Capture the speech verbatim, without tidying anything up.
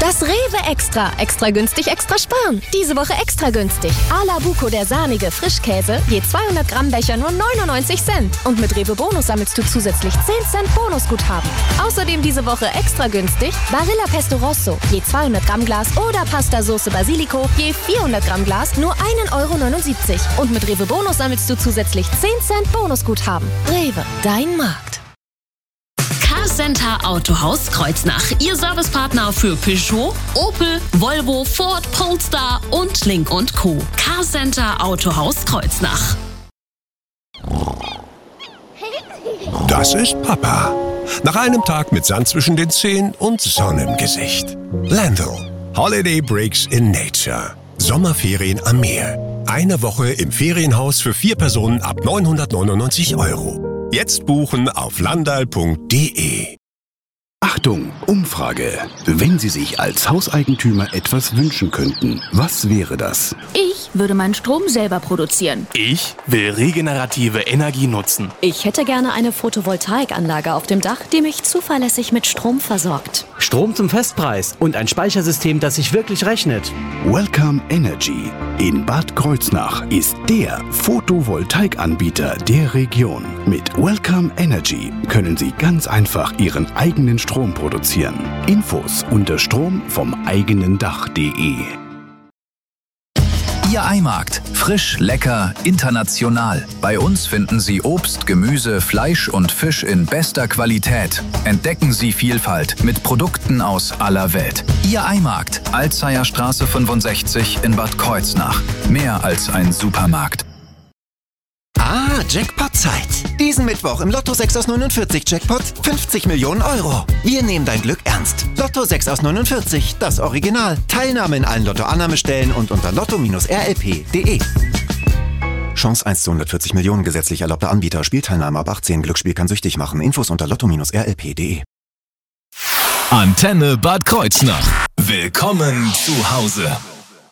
Das Rewe Extra. Extra günstig, extra sparen. Diese Woche extra günstig. A-la Buco, der sahnige Frischkäse. Je zweihundert Gramm Becher nur neunundneunzig Cent. Und mit Rewe Bonus sammelst du zusätzlich zehn Cent Bonusguthaben. Außerdem diese Woche extra günstig Barilla Pesto Rosso. Je zweihundert Gramm Glas oder Pasta Soße Basilico. Je vierhundert Gramm Glas nur ein Euro neunundsiebzig. Und mit Rewe Bonus sammelst du zusätzlich zehn Cent Bonusguthaben. Rewe, dein Markt. Carcenter Autohaus Kreuznach. Ihr Servicepartner für Peugeot, Opel, Volvo, Ford, Polestar und Link und Co. Carcenter Autohaus Kreuznach. Das ist Papa. Nach einem Tag mit Sand zwischen den Zehen und Sonne im Gesicht. Landl. Holiday Breaks in Nature. Sommerferien am Meer. Eine Woche im Ferienhaus für vier Personen ab neunhundertneunundneunzig Euro. Jetzt buchen auf landal punkt de. Achtung, Umfrage. Wenn Sie sich als Hauseigentümer etwas wünschen könnten, was wäre das? Ich würde meinen Strom selber produzieren. Ich will regenerative Energie nutzen. Ich hätte gerne eine Photovoltaikanlage auf dem Dach, die mich zuverlässig mit Strom versorgt. Strom zum Festpreis und ein Speichersystem, das sich wirklich rechnet. Welcome Energy in Bad Kreuznach ist der Photovoltaikanbieter der Region. Mit Welcome Energy können Sie ganz einfach Ihren eigenen Strom produzieren. Infos unter Strom vom eigenen Dach punkt de. Ihr Eimarkt. Frisch, lecker, international. Bei uns finden Sie Obst, Gemüse, Fleisch und Fisch in bester Qualität. Entdecken Sie Vielfalt mit Produkten aus aller Welt. Ihr Eimarkt. Alzeierstraße fünfundsechzig in Bad Kreuznach. Mehr als ein Supermarkt. Ah, Jackpot-Zeit. Diesen Mittwoch im Lotto sechs aus neunundvierzig Jackpot fünfzig Millionen Euro. Wir nehmen dein Glück ernst. Lotto sechs aus neunundvierzig, das Original. Teilnahme in allen Lotto-Annahmestellen und unter lotto R L P punkt de. Chance eins zu hundertvierzig Millionen, gesetzlich erlaubter Anbieter. Spielteilnahme ab achtzehn. Glücksspiel kann süchtig machen. Infos unter lotto R L P punkt de. Antenne Bad Kreuznach. Willkommen zu Hause.